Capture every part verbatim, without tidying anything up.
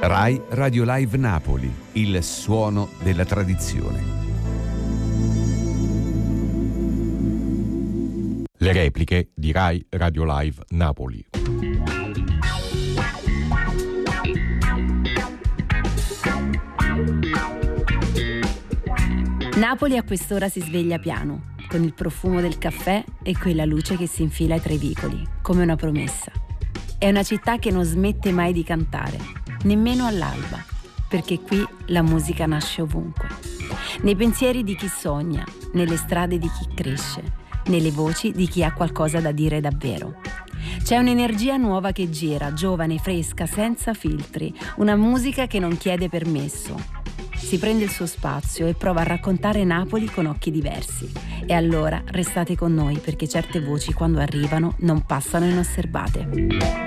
Rai Radio Live Napoli, il suono della tradizione. Le repliche di Rai Radio Live Napoli. Napoli a quest'ora si sveglia piano, con il profumo del caffè e quella luce che si infila tra i vicoli, come una promessa. È una città che non smette mai di cantare, nemmeno all'alba, perché qui la musica nasce ovunque. Nei pensieri di chi sogna, nelle strade di chi cresce, nelle voci di chi ha qualcosa da dire davvero. C'è un'energia nuova che gira, giovane, fresca, senza filtri, una musica che non chiede permesso. Si prende il suo spazio e prova a raccontare Napoli con occhi diversi. E allora restate con noi, perché certe voci quando arrivano non passano inosservate.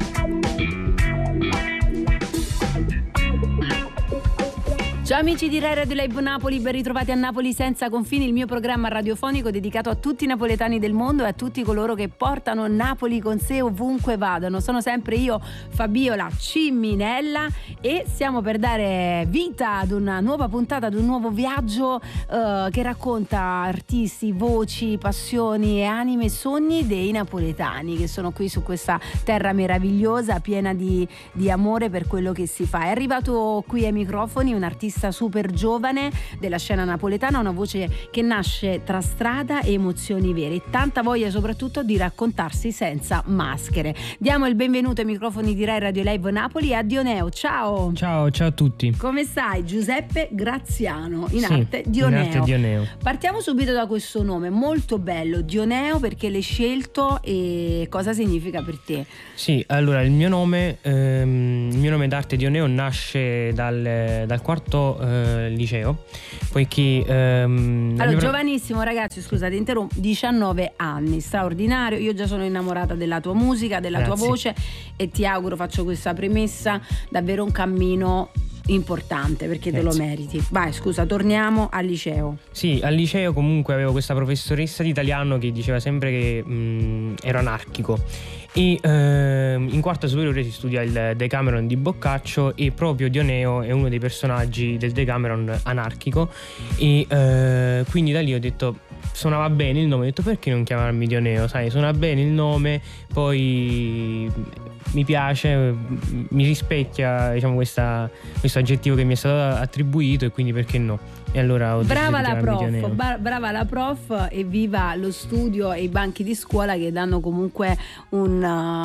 Ciao amici di Rai Radio Live Napoli, ben ritrovati a Napoli senza confini, il mio programma radiofonico dedicato a tutti i napoletani del mondo e a tutti coloro che portano Napoli con sé ovunque vadano. Sono sempre io, Fabiola Cimminella, e stiamo per dare vita ad una nuova puntata, ad un nuovo viaggio eh, che racconta artisti, voci, passioni e anime e sogni dei napoletani che sono qui su questa terra meravigliosa, piena di, di amore per quello che si fa. È arrivato qui ai microfoni un artista super giovane della scena napoletana, una voce che nasce tra strada e emozioni vere, e tanta voglia soprattutto di raccontarsi senza maschere. Diamo il benvenuto ai microfoni di Rai Radio Live Napoli a Dioneo. Ciao. Ciao, ciao a tutti. Come stai? Giuseppe Graziano, in sì, arte Dioneo. In arte Dioneo. Partiamo subito da questo nome molto bello, Dioneo, perché l'hai scelto e cosa significa per te? Sì, allora il mio nome, ehm, il mio nome d'arte Dioneo nasce dal, dal quarto eh, liceo, poiché ehm, allora mia... giovanissimo ragazzi, scusate interrompo, diciannove anni, straordinario. Io già sono innamorata della tua musica, della Grazie. tua voce, e ti auguro, faccio questa premessa, davvero un cammino importante, perché te Grazie. lo meriti. Vai, scusa, torniamo al liceo. Sì, al liceo comunque avevo questa professoressa di italiano che diceva sempre che mh, ero anarchico, e ehm, in quarta superiore si studia il Decameron di Boccaccio, e proprio Dioneo è uno dei personaggi del Decameron anarchico, e eh, quindi da lì ho detto, suonava bene il nome, ho detto perché non chiamarmi Dioneo, sai, suona bene il nome, poi mi piace, mi rispecchia, diciamo, questa, questo aggettivo che mi è stato attribuito, e quindi perché no? E allora ho brava la prof, Dioneo. bar- brava la prof, e viva lo studio e i banchi di scuola che danno comunque un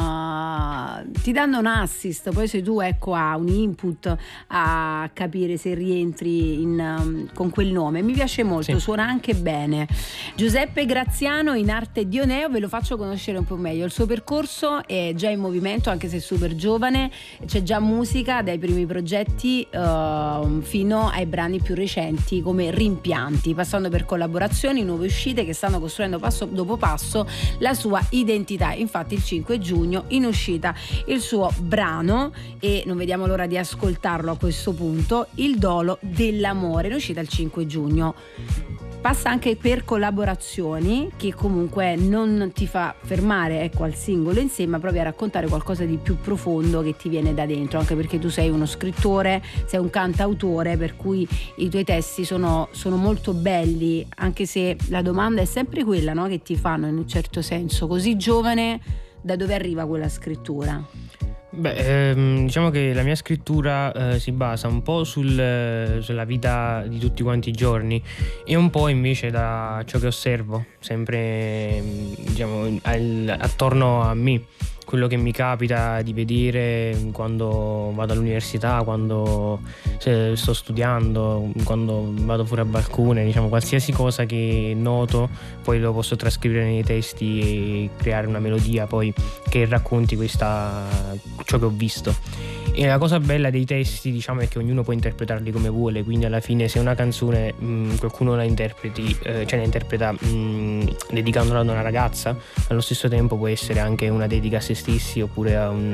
uh, ti danno un assist, poi sei tu, ecco, a un input a capire se rientri in, um, con quel nome. Mi piace molto, Sì. Suona anche bene. Giuseppe Graziano, in arte Dioneo, ve lo faccio conoscere un po' meglio. Il suo percorso è già in movimento, anche se è super giovane, c'è già musica dai primi progetti uh, fino ai brani più recenti come Rimpianti, passando per collaborazioni, nuove uscite che stanno costruendo passo dopo passo la sua identità. Infatti il cinque giugno in uscita il suo brano, e non vediamo l'ora di ascoltarlo a questo punto, Il dolo dell'amore, in uscita il cinque giugno. Passa anche per collaborazioni che comunque non ti fa fermare, ecco, al singolo in sé, ma provi a raccontare qualcosa di più profondo che ti viene da dentro, anche perché tu sei uno scrittore, sei un cantautore, per cui i tuoi testi sono, sono molto belli, anche se la domanda è sempre quella, no, che ti fanno in un certo senso, così giovane, da dove arriva quella scrittura? Beh, ehm, diciamo che la mia scrittura eh, si basa un po' sul, sulla vita di tutti quanti i giorni, e un po' invece da ciò che osservo sempre, diciamo, al, attorno a me, quello che mi capita di vedere quando vado all'università, quando se sto studiando, quando vado fuori a balcone, diciamo, qualsiasi cosa che noto poi lo posso trascrivere nei testi e creare una melodia poi che racconti questa, ciò che ho visto. E la cosa bella dei testi, diciamo, è che ognuno può interpretarli come vuole, quindi alla fine se una canzone mh, qualcuno la interpreti, eh, cioè la interpreta mh, dedicandola ad una ragazza, allo stesso tempo può essere anche una dedica a se stessi, oppure a un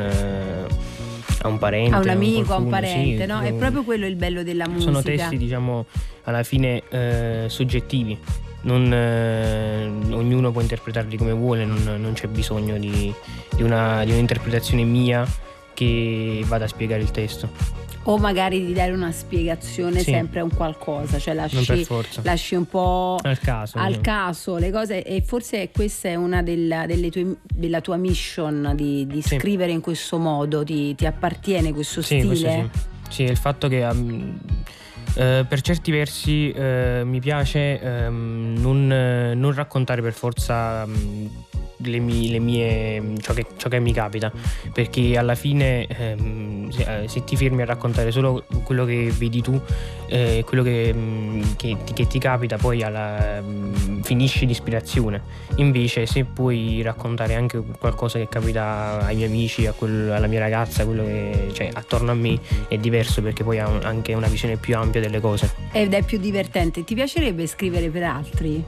uh, a un parente, a un amico, qualcuno, a un parente, sì, no? È proprio quello il bello della musica. Sono testi, diciamo, alla fine eh, soggettivi. Non, eh, ognuno può interpretarli come vuole, non, non c'è bisogno di, di, una, di un'interpretazione mia che vada a spiegare il testo. O magari di dare una spiegazione Sì. sempre a un qualcosa, cioè Non lasci, per forza. lasci un po' Al caso. al diciamo. caso le cose, e forse questa è una della, delle tue, della tua mission di, di Sì. scrivere in questo modo, ti, ti appartiene questo Sì, stile? questo sì. Sì, il fatto che um, eh, per certi versi eh, mi piace ehm, non, eh, non raccontare per forza um, le mie, le mie ciò, che, ciò che mi capita, perché alla fine ehm, se, eh, se ti fermi a raccontare solo quello che vedi tu, eh, quello che, mh, che, ti, che ti capita, poi alla, mh, finisci l'ispirazione. Invece se puoi raccontare anche qualcosa che capita ai miei amici, a quel- alla mia ragazza, quello che cioè attorno a me, è diverso, perché poi ha un- anche una visione più ampia delle cose. Ed è più divertente. Ti piacerebbe scrivere per altri?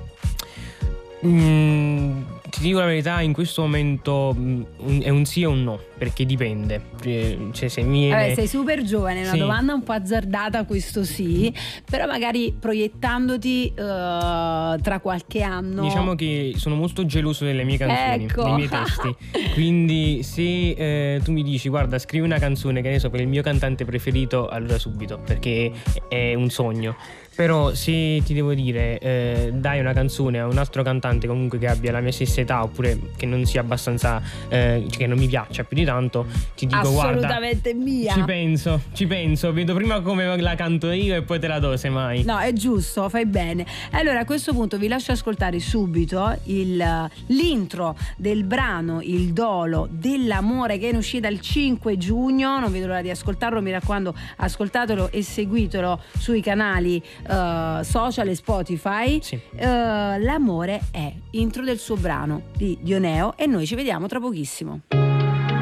Mm, ti dico la verità, in questo momento mm, un- è un sì o un no, perché dipende. Eh, Cioè, se mi viene... Vabbè, sei super giovane, è una Sì. domanda un po' azzardata, questo sì, però magari proiettandoti eh, tra qualche anno. Diciamo che sono molto geloso delle mie canzoni, Ecco. dei miei testi. Quindi se eh, tu mi dici guarda, scrivi una canzone, che ne so, per il mio cantante preferito, allora subito, perché è un sogno. Però se ti devo dire eh, dai una canzone a un altro cantante comunque che abbia la mia stessa età, oppure che non sia abbastanza eh, cioè che non mi piaccia più di tanto, ti dico guarda, assolutamente mia. ci penso, ci penso, vedo prima come la canto io e poi te la do, semmai. No, è giusto, fai bene. Allora a questo punto vi lascio ascoltare subito il, l'intro del brano Il dolo dell'amore, che è in uscita il cinque giugno. Non vedo l'ora di ascoltarlo, mi raccomando, ascoltatelo e seguitelo sui canali eh, social e Spotify. Sì. Eh, l'amore è intro del suo brano di Dioneo, e noi ci vediamo tra pochissimo.